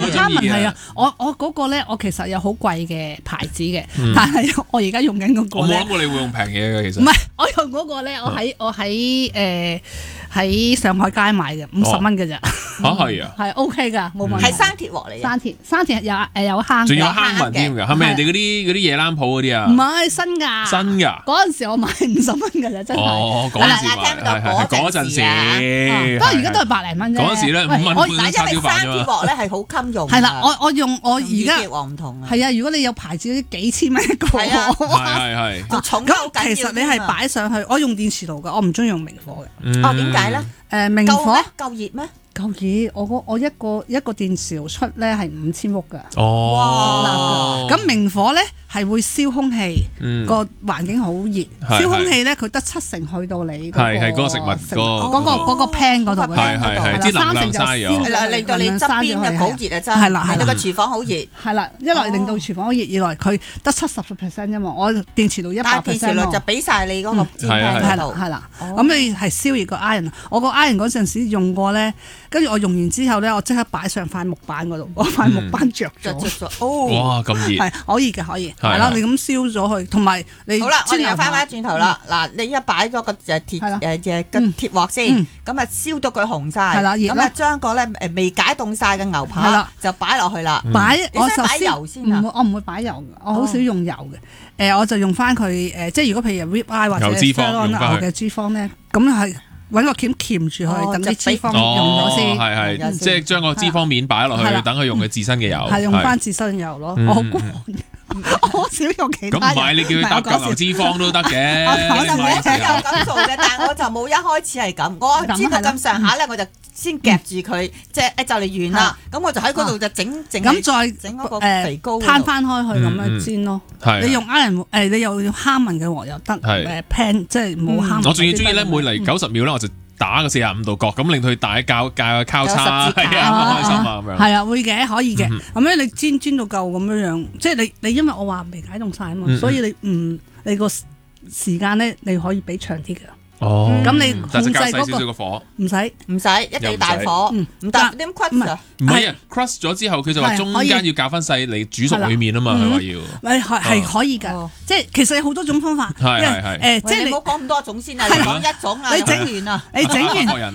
Harman 係啊，我嗰個咧，我其實有好貴嘅牌子嘅，但係我而家用緊嗰個咧。 我冇諗過你會用平嘢嘅，其實。 唔係，我用嗰個咧，我喺上海街買嘅，50蚊嘅咋。 係啊， 係 OK 㗎，冇問題。 係生鐵鑊嚟嘅。 生鐵有坑。 仲有坑紋添㗎，係咪人哋嗰啲夜冷鋪嗰啲啊？ 唔係新㗎。 新㗎。 嗰陣時我買50蚊㗎咋，真係。 哦，嗰陣時買，嗰陣時。 不過而家都係百零蚊啫。 嗰陣時咧5蚊半叉燒飯啫嘛。 因為生鐵鑊咧係好襟用。 係啦，我而家鐵鑊唔同啊。 係啊，如果你有牌子嗰啲幾千蚊一個。 係。 重咁其實你係擺上去，我用電磁爐㗎，我唔中意用明火嘅。 哦，點解咧？ 明火夠熱咩？ 夠熱，我一個電磁爐出咧係5000伏㗎。 哦， 咁明火咧係會燒空氣，個環境好熱，燒空氣咧佢得70%去到你係嗰個食物嗰個 pan 嗰度嘅， 係啲能量嘥咗， 係啦，令到你側邊嘅好熱啊，真係令到個廚房好熱。 係啦，一來令到廚房好熱，二來佢得70%啫嘛，我電磁爐100%。 但係電磁爐就俾晒你嗰個煎 pan 喺度。 係啦，咁你係燒熱個 iron，我個 iron 嗰陣時用過咧，跟住我用完之後咧，我即刻擺上塊木板嗰度，我塊木板着咗。 哇，咁熱！ 係可以嘅，可以。係啦，你咁燒咗佢，同埋你好啦，我哋又翻轉頭啦。嗱，你一擺咗個鐵鑊先，咁啊燒到佢紅晒， 係啦， 咁啊將個咧未解凍晒嘅牛扒就擺落去啦。我就擺油先啊！ 我唔會擺油，我好少用油嘅。我就用翻佢即係如果譬如 rib eye 或者 sirloin 牛嘅脂肪咧，咁係揾個鉗鉗住佢，等啲脂肪用咗先。 係，即係將個脂肪面擺落去，等佢用佢自身嘅油。 係用翻自身油咯，我好慣。我好少用其他。 咁唔係你叫佢搭嚿牛脂肪都得嘅。 我就冇咁做嘅，但係我就冇一開始係咁。我知道咁上下咧，我就先夾住佢，即係就嚟完啦。咁我就喺嗰度就整咁再整嗰個肥膏攤翻開去咁樣煎咯。你用你又用哈文嘅鑊又得，pan 即係冇哈文。 我仲要中意咧，每嚟90秒咧，我就打個45度角，咁令佢大較交叉，係啊，開心啊咁樣。 係啊，會嘅，可以嘅。咁樣你煎到夠咁樣，即係你因為我話未解凍晒啊嘛，所以你個時間咧你可以俾長啲嘅。 哦， 咁你控制嗰個火， 唔使，一定要大火，唔得點 crust 啊？ 唔係啊 ，crust 咗之後佢就話中間要較翻細嚟煮熟裏面啊嘛，佢話要。 係可以㗎，即係其實有好多種方法。 係即係你唔好講咁多種先啊，你講一種啊， 你整完啊，你整完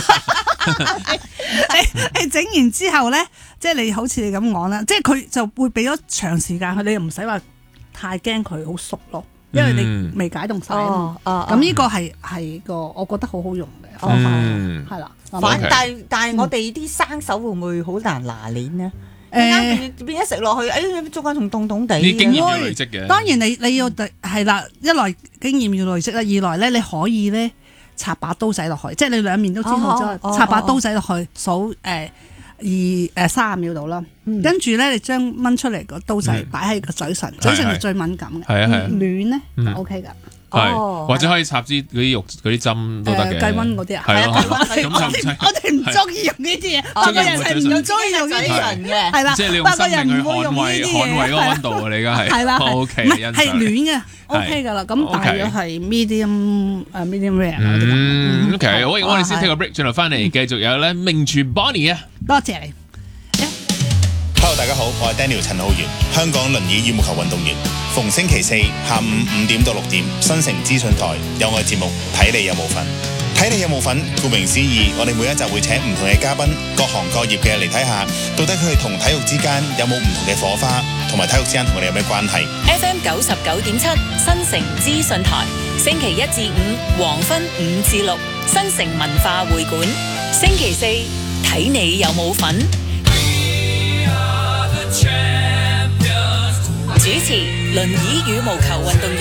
你整完之後咧，即係你好似你咁講啦，即係佢就會俾咗長時間佢，你又唔使話太驚佢好熟咯。因為你未解凍晒啊嘛，咁呢個係個我覺得好好用嘅方法，係啦。 但係我哋啲生手會唔會好難拿捏呢？變咗食落去，中間仲凍凍地。 啲經驗要累積嘅。 當然你要係啦，一來經驗要累積啦，二來咧你可以咧插把刀仔落去，即係你兩面都煎好之後，插把刀仔落去數30秒度啦，跟住咧你將掹出嚟個刀仔擺喺個嘴唇，嘴唇係最敏感嘅，暖咧就 OK 噶。 或者可以插啲嗰啲肉嗰啲針都得嘅。 計溫嗰啲啊， 係咯， 我哋唔中意用呢啲嘢，我個人係唔中意用呢啲嘅，係啦， 即係你用生命去捍衛嗰個溫度啊！你而家係係啦 ，OK， 係暖嘅 OK 噶啦，咁大約係 medium rare 嗰啲。 OK，好，我哋先 take 個 break，轉頭翻嚟繼續有咧名廚 Bonnie 啊， 多謝你。 Hello， 大家好，我係 Daniel 陳浩源，香港輪椅羽毛球運動員。逢星期四下午5點到6點，新城資訊台有我嘅節目，睇你有冇份。睇你有冇份，顧名思義，我哋每一集會請唔同嘅嘉賓，各行各業嘅嚟睇下，到底佢哋同體育之間有冇唔同嘅火花，同埋體育之間同我哋有咩關係。 FM 99.7新城資訊台，星期1至5黃昏5至6，新城文化會館，星期四睇你有冇份。主持輪椅羽毛球運動員